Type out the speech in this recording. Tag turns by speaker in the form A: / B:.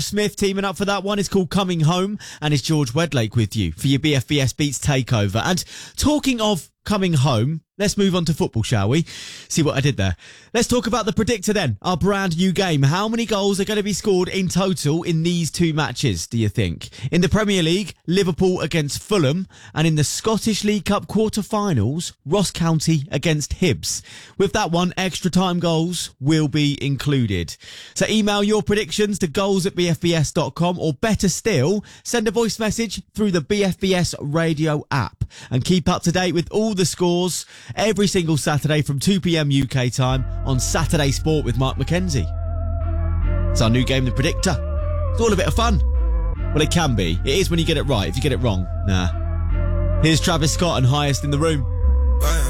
A: Smith teaming up for that one. It's called Coming Home, and it's George Wedlake with you for your BFBS Beats Takeover. And talking of coming home, let's move on to football, shall we? See what I did there? Let's talk about the Predictor then, our brand new game. How many goals are going to be scored in total in these two matches, do you think? In the Premier League, Liverpool against Fulham, and in the Scottish League Cup quarter-finals, Ross County against Hibs. With that one, extra time goals will be included. So email your predictions to goals@bfbs.com, or better still, send a voice message through the BFBS radio app. And keep up to date with all the scores every single Saturday from 2 p.m. UK time on Saturday Sport with Mark McKenzie. It's our new game, The Predictor. It's all a bit of fun. Well, it can be. It is when you get it right. If you get it wrong, nah. Here's Travis Scott and Highest in the Room.